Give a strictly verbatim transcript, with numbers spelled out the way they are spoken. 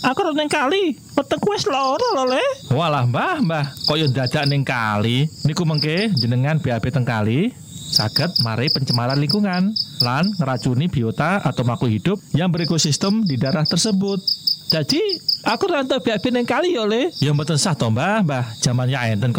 Aku ora ning kali, wetengku wis lara lho, Le. Walah, Mbah, Mbah, kaya dadak ning kali. Niku mengke jenengan B A B teng kali saged mari pencemaran lingkungan lan ngeracuni biota atau makhluk hidup yang berekosistem di daerah tersebut. Jadi, aku ora entuk B A B ning kali ya, Le. Ya mboten sah to, Mbah, Mbah. Jamannya enten kok